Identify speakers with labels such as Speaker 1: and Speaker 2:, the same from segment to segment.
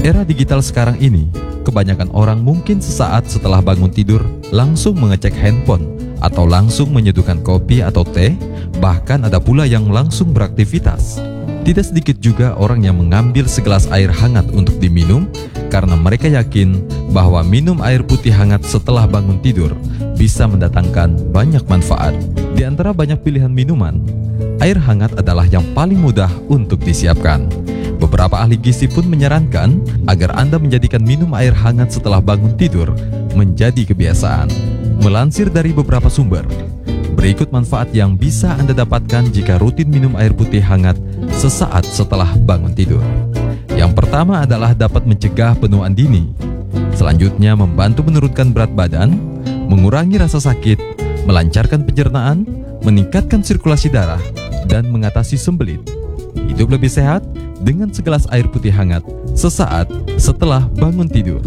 Speaker 1: era digital sekarang ini, kebanyakan orang mungkin sesaat setelah bangun tidur langsung mengecek handphone atau langsung menyeduhkan kopi atau teh, bahkan ada pula yang langsung beraktivitas. Tidak sedikit juga orang yang mengambil segelas air hangat untuk diminum karena mereka yakin bahwa minum air putih hangat setelah bangun tidur bisa mendatangkan banyak manfaat. Di antara banyak pilihan minuman, air hangat adalah yang paling mudah untuk disiapkan. Beberapa ahli gizi pun menyarankan agar Anda menjadikan minum air hangat setelah bangun tidur menjadi kebiasaan. Melansir dari beberapa sumber, berikut manfaat yang bisa Anda dapatkan jika rutin minum air putih hangat sesaat setelah bangun tidur. Yang pertama adalah dapat mencegah penuaan dini. Selanjutnya membantu menurunkan berat badan, mengurangi rasa sakit, melancarkan pencernaan, meningkatkan sirkulasi darah, dan mengatasi sembelit. Hidup lebih sehat dengan segelas air putih hangat sesaat setelah bangun tidur.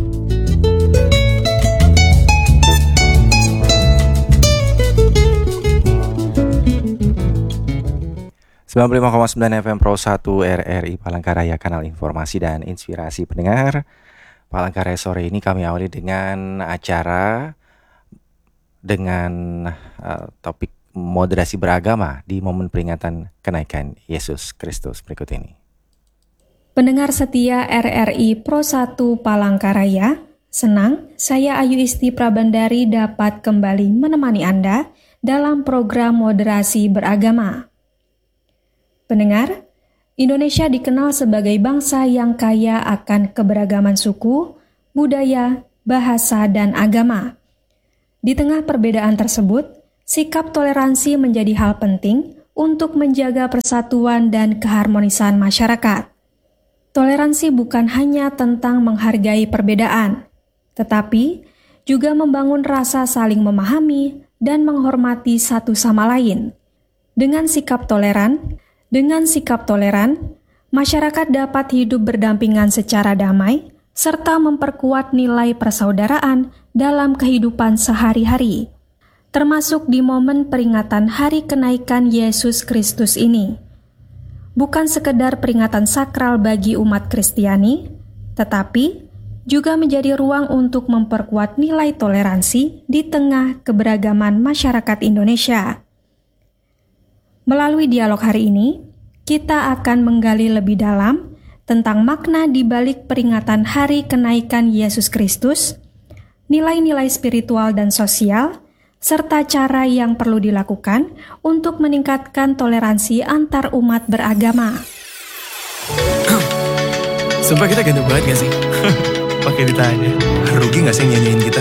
Speaker 2: ...95,9 FM Pro 1 RRI Palangkaraya, kanal informasi dan inspirasi pendengar. Palangkaraya sore ini kami awali dengan acara dengan topik moderasi beragama di momen peringatan kenaikan Yesus Kristus berikut ini.
Speaker 3: Pendengar setia RRI Pro 1 Palangkaraya, senang saya Ayu Isti Prabandari dapat kembali menemani Anda dalam program moderasi beragama. Pendengar, Indonesia dikenal sebagai bangsa yang kaya akan keberagaman suku, budaya, bahasa, dan agama. Di tengah perbedaan tersebut, sikap toleransi menjadi hal penting untuk menjaga persatuan dan keharmonisan masyarakat. Toleransi bukan hanya tentang menghargai perbedaan, tetapi juga membangun rasa saling memahami dan menghormati satu sama lain. Dengan sikap toleran, masyarakat dapat hidup berdampingan secara damai serta memperkuat nilai persaudaraan dalam kehidupan sehari-hari, termasuk di momen peringatan Hari Kenaikan Yesus Kristus ini. Bukan sekedar peringatan sakral bagi umat Kristiani, tetapi juga menjadi ruang untuk memperkuat nilai toleransi di tengah keberagaman masyarakat Indonesia. Melalui dialog hari ini, kita akan menggali lebih dalam tentang makna di balik peringatan Hari Kenaikan Yesus Kristus, nilai-nilai spiritual dan sosial, serta cara yang perlu dilakukan untuk meningkatkan toleransi antar umat beragama.
Speaker 4: Sumpah kita ganteng banget gak sih? Pakai ditanya. Rugi gak sih nyanyiin kita?